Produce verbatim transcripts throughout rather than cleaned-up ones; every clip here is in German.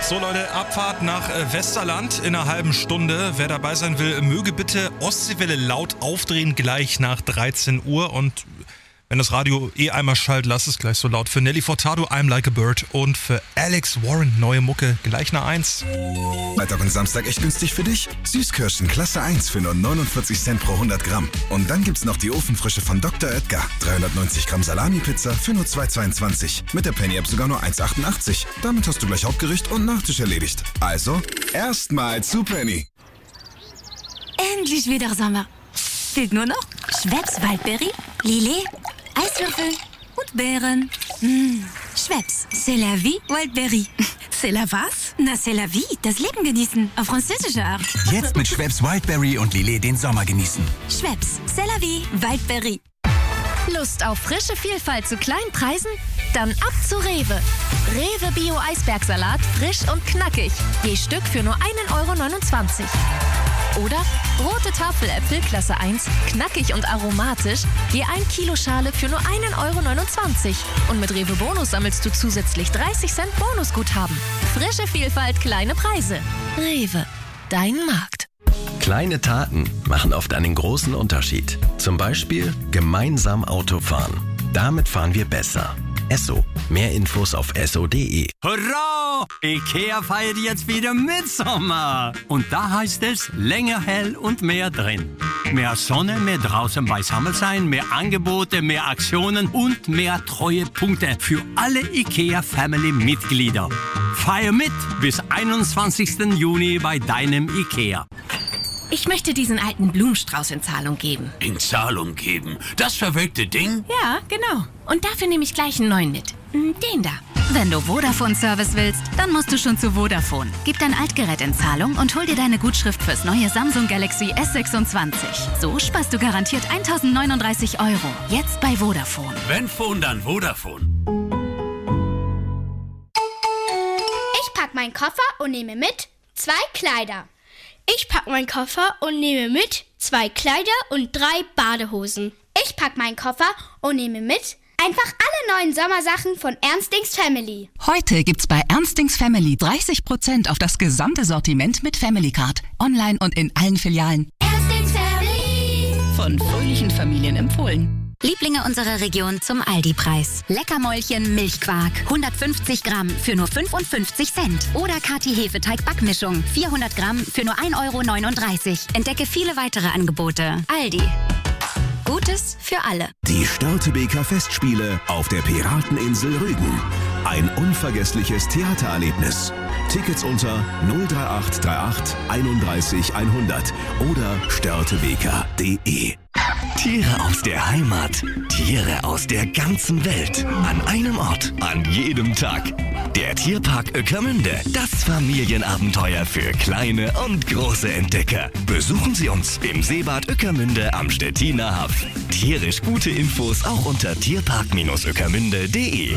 So Leute, Abfahrt nach äh, Westerland in einer halben Stunde. Wer dabei sein will, möge bitte Ostseewelle laut aufdrehen, gleich nach dreizehn Uhr. Und wenn das Radio eh einmal schallt, lass es gleich so laut. Für Nelly Furtado, I'm Like a Bird. Und für Alex Warren, neue Mucke, gleich nach eins. Freitag und Samstag echt günstig für dich? Süßkirschen Klasse eins für nur neunundvierzig Cent pro hundert Gramm. Und dann gibt's noch die Ofenfrische von Doktor Oetker. dreihundertneunzig Gramm Salami-Pizza für nur zwei Euro zweiundzwanzig. Mit der Penny-App sogar nur eins Euro achtundachtzig. Damit hast du gleich Hauptgericht und Nachtisch erledigt. Also, erstmal zu Penny. Endlich wieder Sommer. Fehlt nur noch Schweppes Waldberry, Lillet, Eiswürfel und Beeren. Mmh. Schweppes, c'est la vie, Wildberry. C'est la was? Na, c'est la vie, das Leben genießen, auf französische Art. Jetzt mit Schweppes Wildberry und Lillet den Sommer genießen. Schweppes, c'est la vie, Wildberry. Lust auf frische Vielfalt zu kleinen Preisen? Dann ab zu Rewe. Rewe Bio Eisbergsalat, frisch und knackig. Je Stück für nur ein Euro neunundzwanzig. Oder rote Tafeläpfel Klasse eins, knackig und aromatisch, je ein Kilo Schale für nur ein Euro neunundzwanzig. Und mit Rewe Bonus sammelst du zusätzlich dreißig Cent Bonusguthaben. Frische Vielfalt, kleine Preise. Rewe, dein Markt. Kleine Taten machen oft einen großen Unterschied. Zum Beispiel gemeinsam Auto fahren. Damit fahren wir besser. Esso. Mehr Infos auf esso punkt de. Hurra! IKEA feiert jetzt wieder Mitsommer. Und da heißt es, länger hell und mehr drin. Mehr Sonne, mehr draußen beisammen sein, mehr Angebote, mehr Aktionen und mehr Treuepunkte für alle IKEA-Family-Mitglieder. Feier mit bis einundzwanzigsten Juni bei deinem IKEA. Ich möchte diesen alten Blumenstrauß in Zahlung geben. In Zahlung geben? Das verwelkte Ding? Ja, genau. Und dafür nehme ich gleich einen neuen mit. Den da. Wenn du Vodafone-Service willst, dann musst du schon zu Vodafone. Gib dein Altgerät in Zahlung und hol dir deine Gutschrift fürs neue Samsung Galaxy S sechsundzwanzig. So sparst du garantiert eintausendneununddreißig Euro. Jetzt bei Vodafone. Wenn Phone, dann Vodafone. Ich pack meinen Koffer und nehme mit zwei Kleider. Ich pack meinen Koffer und nehme mit zwei Kleider und drei Badehosen. Ich pack meinen Koffer und nehme mit einfach alle neuen Sommersachen von Ernstings Family. Heute gibt's bei Ernstings Family dreißig Prozent auf das gesamte Sortiment mit Family Card. Online und in allen Filialen. Ernstings Family. Von fröhlichen Familien empfohlen. Lieblinge unserer Region zum Aldi-Preis. Leckermäulchen Milchquark, hundertfünfzig Gramm für nur fünfundfünfzig Cent. Oder Kati Hefeteig-Backmischung, vierhundert Gramm für nur ein Euro neununddreißig. Entdecke viele weitere Angebote. Aldi. Gutes für alle. Die Störtebeker Festspiele auf der Pirateninsel Rügen. Ein unvergessliches Theatererlebnis. Tickets unter null drei acht drei acht einunddreißig hundert oder störtebeker punkt de. Tiere aus der Heimat, Tiere aus der ganzen Welt. An einem Ort, an jedem Tag. Der Tierpark Ueckermünde. Das Familienabenteuer für kleine und große Entdecker. Besuchen Sie uns im Seebad Ueckermünde am Stettiner Haff. Tierisch gute Infos auch unter tierpark ueckermünde punkt de.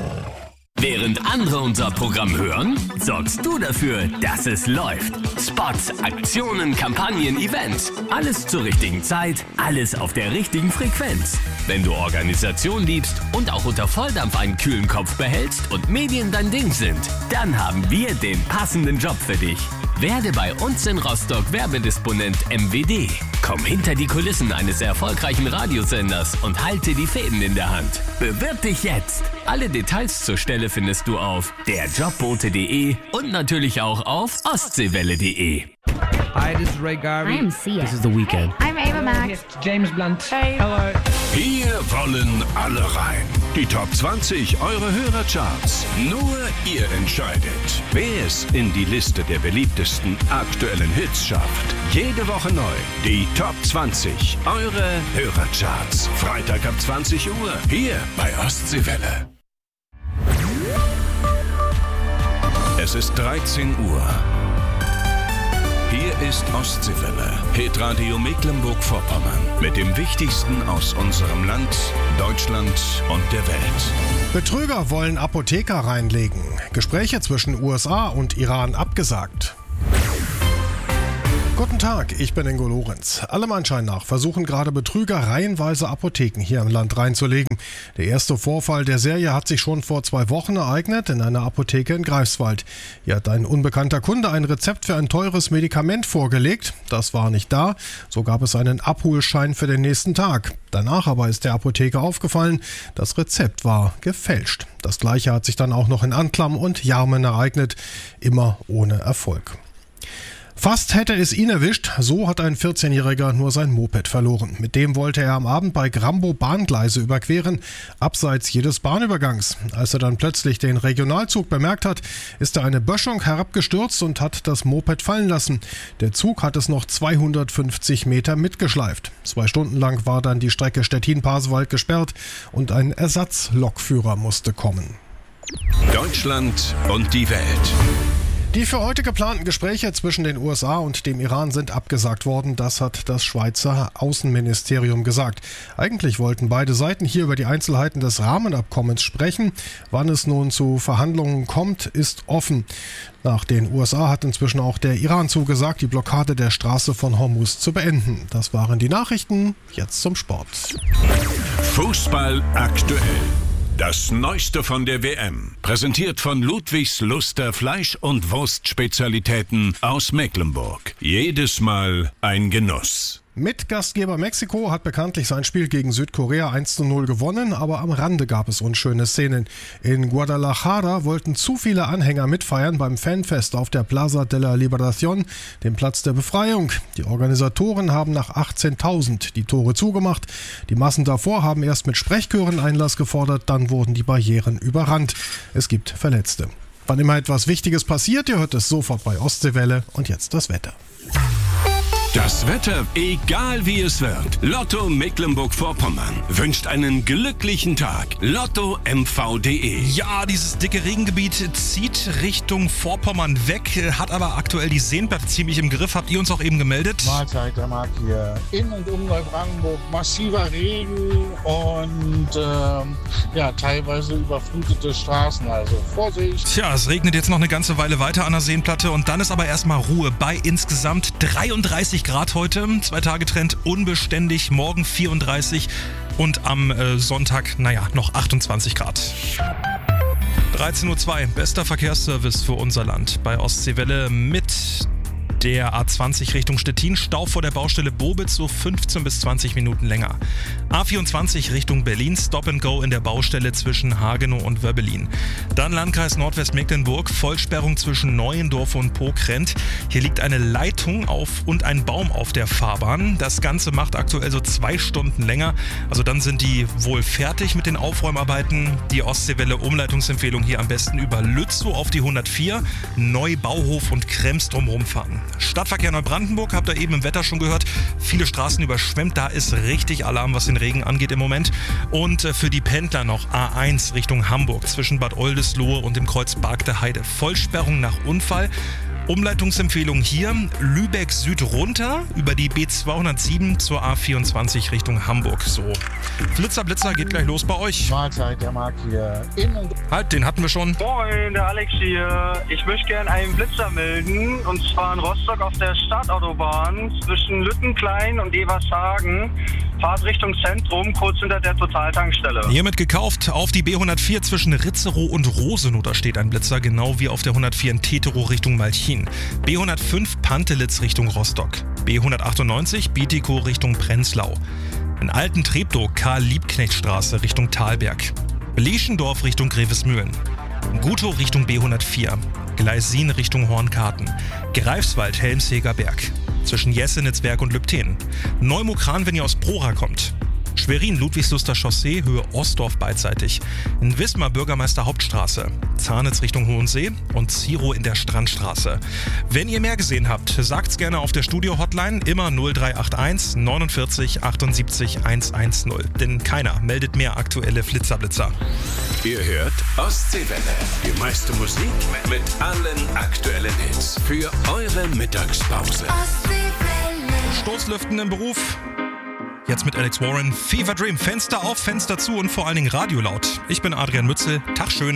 Während andere unser Programm hören, sorgst du dafür, dass es läuft. Spots, Aktionen, Kampagnen, Events. Alles zur richtigen Zeit, alles auf der richtigen Frequenz. Wenn du Organisation liebst und auch unter Volldampf einen kühlen Kopf behältst und Medien dein Ding sind, dann haben wir den passenden Job für dich. Werde bei uns in Rostock Werbedisponent M W D. Komm hinter die Kulissen eines erfolgreichen Radiosenders und halte die Fäden in der Hand. Bewirb dich jetzt. Alle Details zur Stelle findest du auf der jobbote punkt de und natürlich auch auf ostseewelle punkt de. Hi, this is Ray Garvey. I'm Sia. This is The Weeknd. I'm Ava Max. James Blunt. Hey. Hello. Hier wollen alle rein. Die Top zwanzig eure Hörercharts. Nur ihr entscheidet, wer es in die Liste der beliebtesten aktuellen Hits schafft. Jede Woche neu. Die Top zwanzig eure Hörercharts. Freitag ab zwanzig Uhr. Hier bei Ostseewelle. Es ist dreizehn Uhr. Hier ist Ostseewelle, Hitradio Mecklenburg-Vorpommern. Mit dem Wichtigsten aus unserem Land, Deutschland und der Welt. Betrüger wollen Apotheker reinlegen. Gespräche zwischen U S A und Iran abgesagt. Guten Tag, ich bin Ingo Lorenz. Allem Anschein nach versuchen gerade Betrüger reihenweise Apotheken hier im Land reinzulegen. Der erste Vorfall der Serie hat sich schon vor zwei Wochen ereignet in einer Apotheke in Greifswald. Hier hat ein unbekannter Kunde ein Rezept für ein teures Medikament vorgelegt. Das war nicht da, so gab es einen Abholschein für den nächsten Tag. Danach aber ist der Apotheker aufgefallen, das Rezept war gefälscht. Das Gleiche hat sich dann auch noch in Anklam und Jarmen ereignet, immer ohne Erfolg. Fast hätte es ihn erwischt, so hat ein vierzehnjähriger nur sein Moped verloren. Mit dem wollte er am Abend bei Grambo Bahngleise überqueren, abseits jedes Bahnübergangs. Als er dann plötzlich den Regionalzug bemerkt hat, ist er eine Böschung herabgestürzt und hat das Moped fallen lassen. Der Zug hat es noch zweihundertfünfzig Meter mitgeschleift. Zwei Stunden lang war dann die Strecke Stettin-Pasewalk gesperrt und ein Ersatzlokführer musste kommen. Deutschland und die Welt. Die für heute geplanten Gespräche zwischen den U S A und dem Iran sind abgesagt worden, das hat das Schweizer Außenministerium gesagt. Eigentlich wollten beide Seiten hier über die Einzelheiten des Rahmenabkommens sprechen. Wann es nun zu Verhandlungen kommt, ist offen. Nach den U S A hat inzwischen auch der Iran zugesagt, die Blockade der Straße von Hormuz zu beenden. Das waren die Nachrichten, jetzt zum Sport. Fußball aktuell. Das Neueste von der W M, präsentiert von Ludwigs Luster Fleisch- und Wurstspezialitäten aus Mecklenburg. Jedes Mal ein Genuss. Mitgastgeber Mexiko hat bekanntlich sein Spiel gegen Südkorea eins zu null gewonnen, aber am Rande gab es unschöne Szenen. In Guadalajara wollten zu viele Anhänger mitfeiern beim Fanfest auf der Plaza de la Liberación, dem Platz der Befreiung. Die Organisatoren haben nach achtzehntausend die Tore zugemacht. Die Massen davor haben erst mit Sprechchören Einlass gefordert, dann wurden die Barrieren überrannt. Es gibt Verletzte. Wann immer etwas Wichtiges passiert, ihr hört es sofort bei Ostseewelle. Und jetzt das Wetter. Das Wetter, egal wie es wird. Lotto Mecklenburg-Vorpommern wünscht einen glücklichen Tag. Lotto M V punkt de. Ja, dieses dicke Regengebiet zieht Richtung Vorpommern weg, hat aber aktuell die Seenplatte ziemlich im Griff. Habt ihr uns auch eben gemeldet? Mahlzeit, der Marc hier. In und um Neubrandenburg massiver Regen und ähm, ja, teilweise überflutete Straßen. Also Vorsicht. Tja, es regnet jetzt noch eine ganze Weile weiter an der Seenplatte und dann ist aber erstmal Ruhe bei insgesamt dreiunddreißig Grad heute. Zwei Tage Trend unbeständig, morgen vierunddreißig und am äh, Sonntag, naja, noch achtundzwanzig Grad. dreizehn Uhr zwei, bester Verkehrsservice für unser Land bei Ostseewelle mit der A zwanzig Richtung Stettin, Stau vor der Baustelle Bobitz, so fünfzehn bis zwanzig Minuten länger. A vierundzwanzig Richtung Berlin, Stop and Go in der Baustelle zwischen Hagenow und Wöbbelin. Dann Landkreis Nordwestmecklenburg, Vollsperrung zwischen Neuendorf und Pogrenz. Hier liegt eine Leitung auf und ein Baum auf der Fahrbahn. Das Ganze macht aktuell so zwei Stunden länger. Also dann sind die wohl fertig mit den Aufräumarbeiten. Die Ostseewelle Umleitungsempfehlung hier am besten über Lützow auf die hundertvier, Neubauhof und Krems drumherum fahren. Stadtverkehr Neubrandenburg, habt ihr eben im Wetter schon gehört. Viele Straßen überschwemmt, da ist richtig Alarm, was den Regen angeht im Moment. Und für die Pendler noch A eins Richtung Hamburg zwischen Bad Oldesloe und dem Kreuz Bargte Heide. Vollsperrung nach Unfall. Umleitungsempfehlung hier, Lübeck Süd runter über die B zweihundertsieben zur A vierundzwanzig Richtung Hamburg. So, Flitzer Blitzer geht gleich los bei euch. Mahlzeit, der Marc hier. In und halt, den hatten wir schon. Moin, der Alex hier. Ich möchte gerne einen Blitzer melden und zwar in Rostock auf der Stadtautobahn zwischen Lüttenklein und Evershagen. Fahrt Richtung Zentrum, kurz hinter der Totaltankstelle. Hiermit gekauft auf die B hundertvier zwischen Ritzerow und Rosenow. Da steht ein Blitzer, genau wie auf der hundertvier in Teterow Richtung Malchin. B hundertfünf Pantelitz Richtung Rostock. B hundertachtundneunzig Bietigkow Richtung Prenzlau. In Alten-Treptow Karl-Liebknecht-Straße Richtung Thalberg. Bleschendorf Richtung Grevesmühlen. Gutow Richtung B hundertvier. Gleisin Richtung Hornkarten. Greifswald Helmsheger Berg. Zwischen Jessenitzberg und Lübten. Neumokran, wenn ihr aus Prora kommt. Schwerin, Ludwigsluster Chaussee, Höhe Ostdorf beidseitig. In Wismar Bürgermeister Hauptstraße. Zahnitz Richtung Hohensee und Zierow in der Strandstraße. Wenn ihr mehr gesehen habt, sagt's gerne auf der Studio-Hotline, immer null drei acht eins neunundvierzig achtundsiebzig hundertzehn. Denn keiner meldet mehr aktuelle Flitzerblitzer. Ihr hört Ostseewelle, die meiste Musik mit allen aktuellen Hits für eure Mittagspause. Stoßlüften im Beruf. Jetzt mit Alex Warren, Fever Dream, Fenster auf, Fenster zu und vor allen Dingen Radio laut. Ich bin Adrian Mützel, Tag schön.